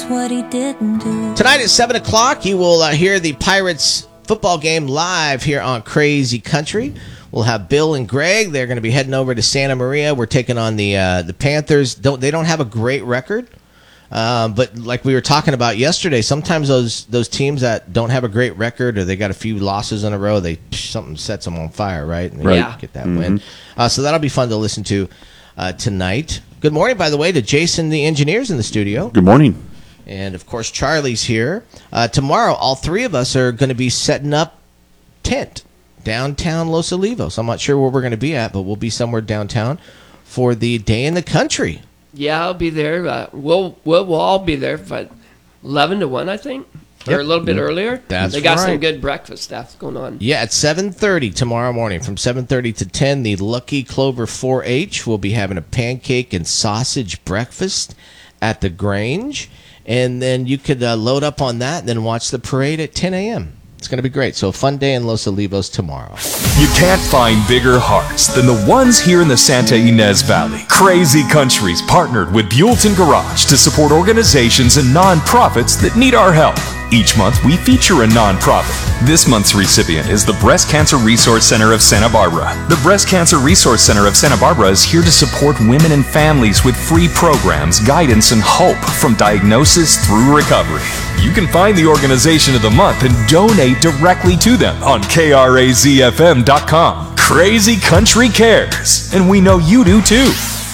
what he didn't do. Tonight at 7 o'clock, you will hear the Pirates football game live here on Crazy Country. We'll have Bill and Greg. They're going to be heading over to Santa Maria. We're taking on the Panthers. They don't have a great record, but like we were talking about yesterday, sometimes those teams that don't have a great record or they got a few losses in a row, something sets them on fire, right? And they get that win. So that'll be fun to listen to tonight. Good morning, by the way, to Jason, the engineer's in the studio. Good morning. And, of course, Charlie's here. Tomorrow, all three of us are going to be setting up tent downtown Los Olivos. I'm not sure where we're going to be at, but we'll be somewhere downtown for the Day in the Country. Yeah, I'll be there. We'll all be there from 11 to 1, I think, or a little bit earlier. They got some good breakfast stuff going on. Yeah, at 7:30 tomorrow morning, from 7:30 to 10, the Lucky Clover 4-H will be having a pancake and sausage breakfast at the Grange. And then you could load up on that and then watch the parade at 10 a.m. It's going to be great. So a fun day in Los Olivos tomorrow. You can't find bigger hearts than the ones here in the Santa Ynez Valley. Crazy Country's partnered with Buellton Garage to support organizations and nonprofits that need our help. Each month, we feature a nonprofit. This month's recipient is the Breast Cancer Resource Center of Santa Barbara. The Breast Cancer Resource Center of Santa Barbara is here to support women and families with free programs, guidance, and hope from diagnosis through recovery. You can find the organization of the month and donate directly to them on KRAZFM.com. Crazy Country cares, and we know you do too.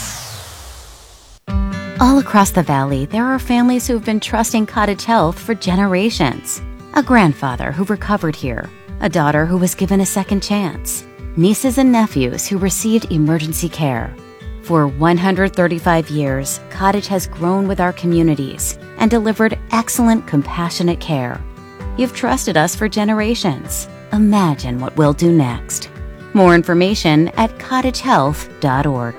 All across the valley, there are families who've been trusting Cottage Health for generations. A grandfather who recovered here, a daughter who was given a second chance, nieces and nephews who received emergency care. For 135 years, Cottage has grown with our communities and delivered excellent, compassionate care. You've trusted us for generations. Imagine what we'll do next. More information at cottagehealth.org.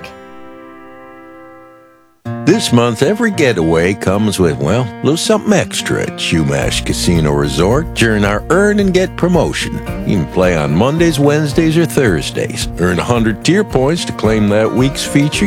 This month, every getaway comes with, well, a little something extra at Chumash Casino Resort during our Earn and Get promotion. You can play on Mondays, Wednesdays, or Thursdays. Earn 100 tier points to claim that week's feature.